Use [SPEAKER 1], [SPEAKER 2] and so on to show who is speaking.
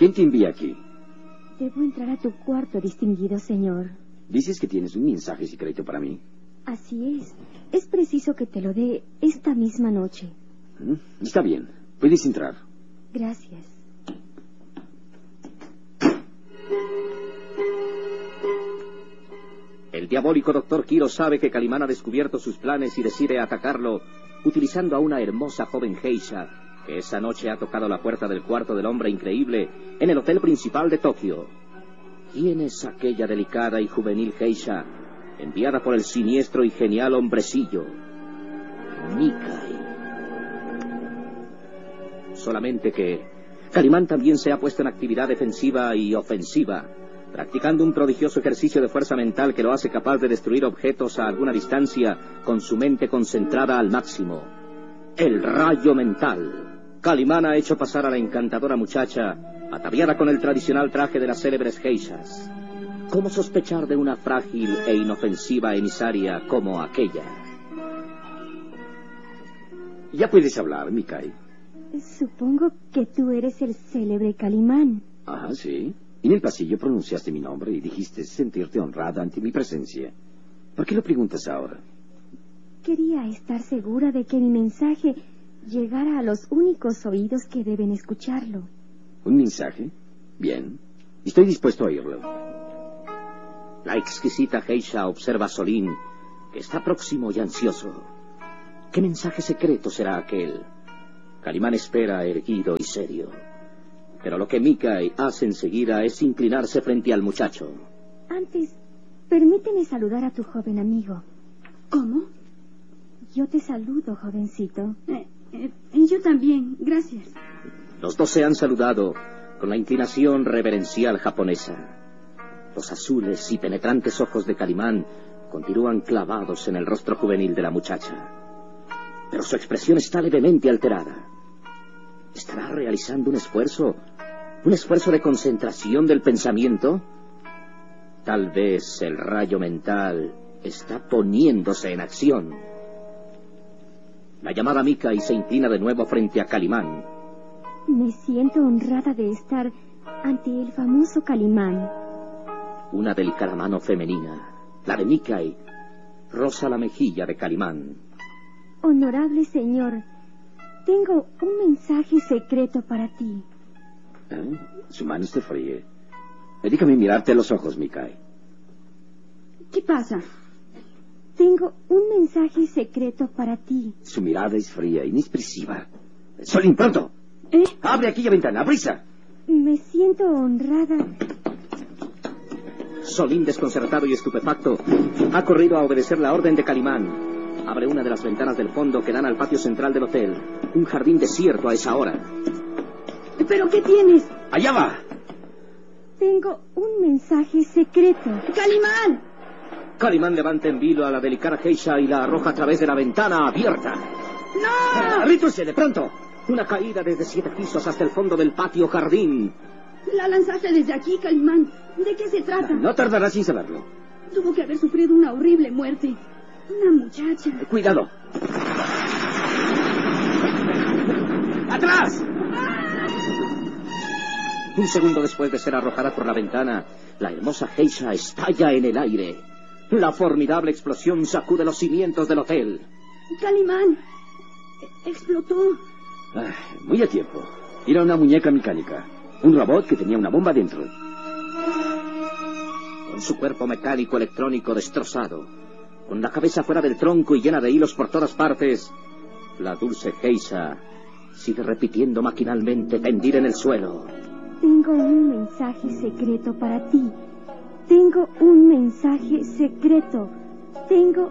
[SPEAKER 1] ¿Quién te envía aquí?
[SPEAKER 2] Debo entrar a tu cuarto, distinguido señor.
[SPEAKER 1] Dices que tienes un mensaje secreto para mí.
[SPEAKER 2] Así es. Es preciso que te lo dé esta misma noche.
[SPEAKER 1] Está bien. Puedes entrar.
[SPEAKER 2] Gracias.
[SPEAKER 3] El diabólico Dr. Quiro sabe que Calimán ha descubierto sus planes y decide atacarlo utilizando a una hermosa joven geisha que esa noche ha tocado la puerta del cuarto del hombre increíble en el hotel principal de Tokio. ¿Quién es aquella delicada y juvenil geisha enviada por el siniestro y genial hombrecillo? Mikai. Solamente que Calimán también se ha puesto en actividad defensiva y ofensiva, practicando un prodigioso ejercicio de fuerza mental que lo hace capaz de destruir objetos a alguna distancia con su mente concentrada al máximo. El rayo mental. Calimán ha hecho pasar a la encantadora muchacha, ataviada con el tradicional traje de las célebres geishas. ¿Cómo sospechar de una frágil e inofensiva emisaria como aquella?
[SPEAKER 1] Ya puedes hablar, Mikai.
[SPEAKER 2] Supongo que tú eres el célebre Calimán.
[SPEAKER 1] Ah, sí. En el pasillo pronunciaste mi nombre y dijiste sentirte honrada ante mi presencia. ¿Por qué lo preguntas ahora?
[SPEAKER 2] Quería estar segura de que mi mensaje llegara a los únicos oídos que deben escucharlo.
[SPEAKER 1] ¿Un mensaje? Bien. Estoy dispuesto a oírlo.
[SPEAKER 3] La exquisita geisha observa a Solín, que está próximo y ansioso. ¿Qué mensaje secreto será aquel? Calimán espera erguido y serio. Pero lo que Mikai hace enseguida es inclinarse frente al muchacho.
[SPEAKER 2] Antes, permíteme saludar a tu joven amigo.
[SPEAKER 4] ¿Cómo?
[SPEAKER 2] Yo te saludo, jovencito.
[SPEAKER 4] Yo también, gracias.
[SPEAKER 3] Los dos se han saludado con la inclinación reverencial japonesa. Los azules y penetrantes ojos de Calimán continúan clavados en el rostro juvenil de la muchacha. Pero su expresión está levemente alterada. ¿Estará realizando un esfuerzo de concentración del pensamiento? Tal vez el rayo mental está poniéndose en acción. La llamada Mikai se inclina de nuevo frente a Calimán.
[SPEAKER 2] Me siento honrada de estar ante el famoso Calimán.
[SPEAKER 3] Una delicada mano femenina, la de Mikai, roza la mejilla de Calimán.
[SPEAKER 2] Honorable señor, tengo un mensaje secreto para ti.
[SPEAKER 1] Su mano está fría. Déjame mirarte a los ojos, Mikai.
[SPEAKER 4] ¿Qué pasa?
[SPEAKER 2] Tengo un mensaje secreto para ti.
[SPEAKER 1] Su mirada es fría, inexpresiva. Solín, pronto. Abre aquella ventana, brisa.
[SPEAKER 2] Me siento honrada.
[SPEAKER 3] Solín, desconcertado y estupefacto, ha corrido a obedecer la orden de Calimán. Abre una de las ventanas del fondo que dan al patio central del hotel. Un jardín desierto a esa hora.
[SPEAKER 4] ¿Pero qué tienes?
[SPEAKER 1] ¡Allá va!
[SPEAKER 2] Tengo un mensaje secreto.
[SPEAKER 4] ¡Calimán!
[SPEAKER 3] Calimán levanta en vilo a la delicada geisha y la arroja a través de la ventana abierta.
[SPEAKER 4] ¡No!
[SPEAKER 3] ¡Rítuse, pronto! Una caída desde 7 pisos hasta el fondo del patio jardín.
[SPEAKER 4] La lanzaste desde aquí, Calimán. ¿De qué se trata?
[SPEAKER 1] No tardarás sin saberlo.
[SPEAKER 4] Tuvo que haber sufrido una horrible muerte. Una muchacha.
[SPEAKER 1] ¡Cuidado! ¡Atrás!
[SPEAKER 3] Un segundo después de ser arrojada por la ventana, la hermosa geisha estalla en el aire. La formidable explosión sacude los cimientos del hotel.
[SPEAKER 4] Calimán. Explotó.
[SPEAKER 1] Muy a tiempo. Era una muñeca mecánica. Un robot que tenía una bomba dentro.
[SPEAKER 3] Con su cuerpo mecánico electrónico destrozado, con la cabeza fuera del tronco y llena de hilos por todas partes, la dulce geisha sigue repitiendo maquinalmente tendida en el suelo.
[SPEAKER 2] Tengo un mensaje secreto para ti. Tengo un mensaje secreto. Tengo